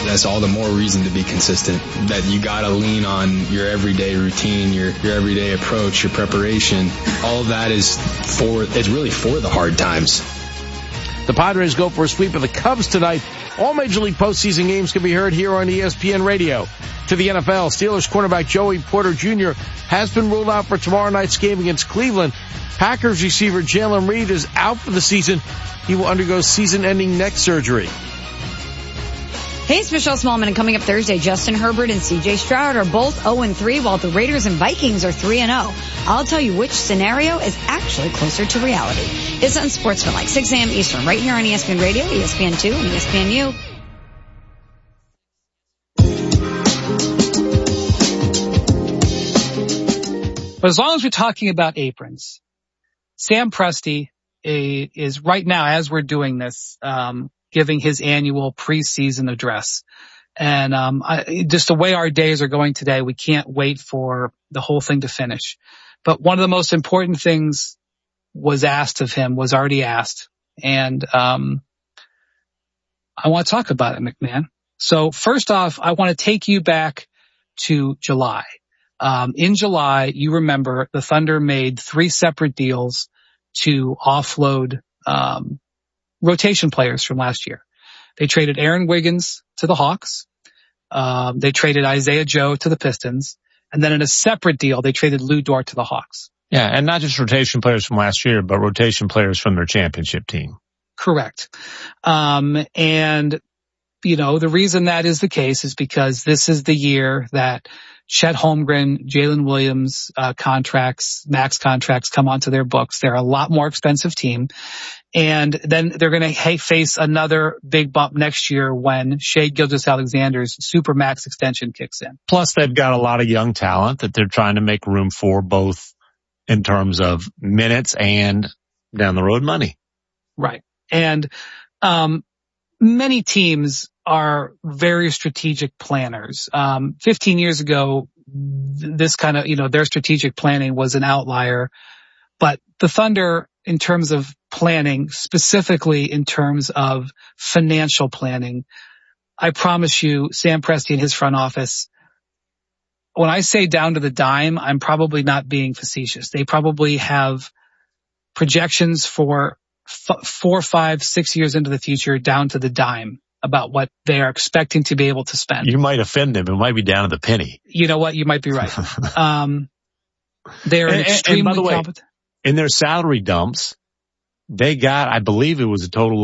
That's all the more reason to be consistent, that you got to lean on your everyday routine, your everyday approach, your preparation. All of that it's really for the hard times. The Padres go for a sweep of the Cubs tonight. All Major League postseason games can be heard here on ESPN Radio. To the NFL, Steelers cornerback Joey Porter Jr. has been ruled out for tomorrow night's game against Cleveland. Packers receiver Jalen Reed is out for the season. He will undergo season-ending neck surgery. Hey, it's Michelle Smallman, and coming up Thursday, Justin Herbert and C.J. Stroud are both 0-3, while the Raiders and Vikings are 3-0. I'll tell you which scenario is actually closer to reality. It's on Sportsmanlike, 6 a.m. Eastern, right here on ESPN Radio, ESPN2, and ESPNU. But as long as we're talking about aprons, Sam Presti is right now, as we're doing this, giving his annual preseason address. And just the way our days are going today, we can't wait for the whole thing to finish. But one of the most important things was already asked. And I want to talk about it, McMahon. So first off, I want to take you back to July. In July, you remember the Thunder made 3 separate deals to offload rotation players from last year. They traded Aaron Wiggins to the Hawks. They traded Isaiah Joe to the Pistons. And then in a separate deal, they traded Lou Dort to the Hawks. Yeah, and not just rotation players from last year, but rotation players from their championship team. Correct. And, you know, the reason that is the case is because this is the year that Chet Holmgren, Jalen Williams max contracts come onto their books. They're a lot more expensive team. And then they're going to face another big bump next year when Shai Gilgeous-Alexander's supermax extension kicks in. Plus, they've got a lot of young talent that they're trying to make room for, both in terms of minutes and down the road money. Right. And many teams are very strategic planners. 15 years ago, this kind of, their strategic planning was an outlier. But the Thunder, in terms of planning, specifically in terms of financial planning, I promise you, Sam Presti and his front office, when I say down to the dime, I'm probably not being facetious. They probably have projections for 4, 5, 6 years into the future down to the dime about what they are expecting to be able to spend. You might offend them. It might be down to the penny. You know what? You might be right. They're extremely by the way, competent. In their salary dumps, they got, I believe it was a total